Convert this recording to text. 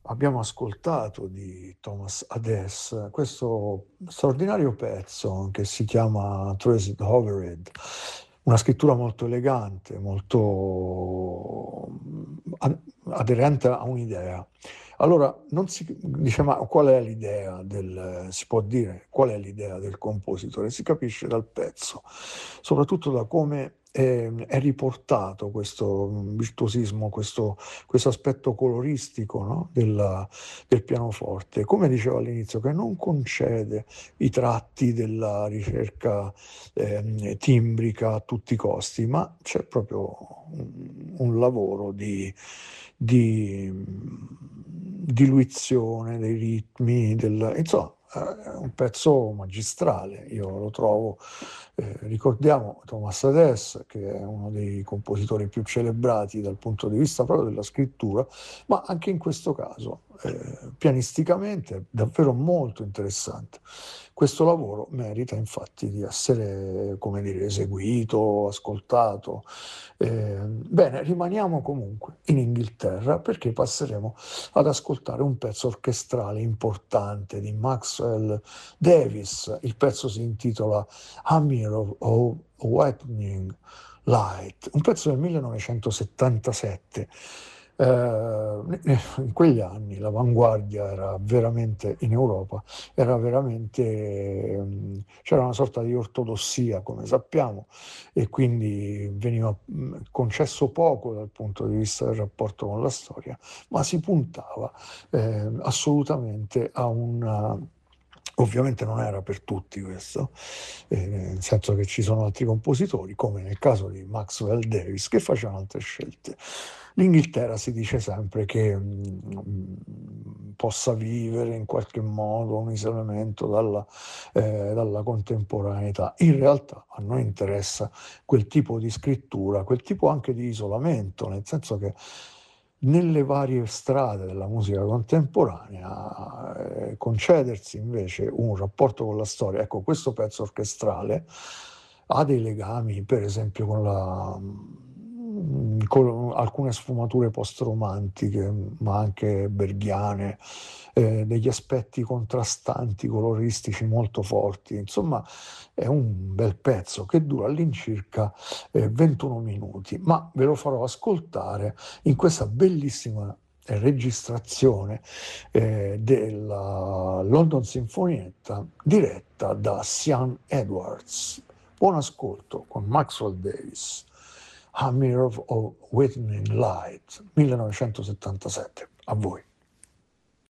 Abbiamo ascoltato di Thomas Adès questo straordinario pezzo che si chiama Traced Overhead, una scrittura molto elegante, molto aderente a un'idea. Allora, non si dice ma qual è l'idea si può dire qual è l'idea del compositore? Si capisce dal pezzo, soprattutto da come è riportato questo virtuosismo, questo aspetto coloristico, no? Del pianoforte, come dicevo all'inizio, che non concede i tratti della ricerca timbrica a tutti i costi, ma c'è proprio un lavoro di diluizione dei ritmi, insomma, è un pezzo magistrale, io lo trovo. Ricordiamo Thomas Adès, che è uno dei compositori più celebrati dal punto di vista proprio della scrittura, ma anche in questo caso, pianisticamente, è davvero molto interessante. Questo lavoro merita infatti di essere, come dire, eseguito, ascoltato. Bene, rimaniamo comunque in Inghilterra perché passeremo ad ascoltare un pezzo orchestrale importante di Maxwell Davis. Il pezzo si intitola A Mirror of Whitening Light, un pezzo del 1977. In quegli anni l'avanguardia era veramente in Europa, era veramente, c'era una sorta di ortodossia, come sappiamo, e quindi veniva concesso poco dal punto di vista del rapporto con la storia, ma si puntava assolutamente a una. Ovviamente non era per tutti questo, nel senso che ci sono altri compositori, come nel caso di Maxwell Davis, che facevano altre scelte. L'Inghilterra si dice sempre che possa vivere in qualche modo un isolamento dalla contemporaneità. In realtà a noi interessa quel tipo di scrittura, quel tipo anche di isolamento, nel senso che nelle varie strade della musica contemporanea, concedersi invece un rapporto con la storia. Ecco, questo pezzo orchestrale ha dei legami, per esempio, con alcune sfumature post-romantiche, ma anche berghiane, degli aspetti contrastanti, coloristici molto forti. Insomma, è un bel pezzo che dura all'incirca 21 minuti, ma ve lo farò ascoltare in questa bellissima registrazione della London Sinfonietta diretta da Sian Edwards. Buon ascolto con Maxwell Davis, A Mirror of Whitening Light, 1977. A voi.